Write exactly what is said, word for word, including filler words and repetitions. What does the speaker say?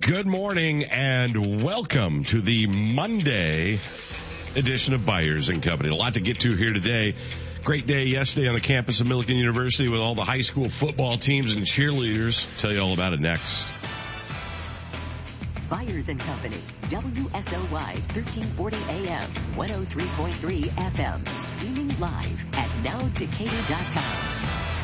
Good morning and welcome to the Monday edition of Byers and Company. A lot to get to here today. Great day yesterday on the campus of Millikan University with all the high school football teams and cheerleaders. I'll tell you all about it next. Byers and Company, W S O Y, thirteen forty A M, one oh three point three F M, streaming live at now decatur dot com.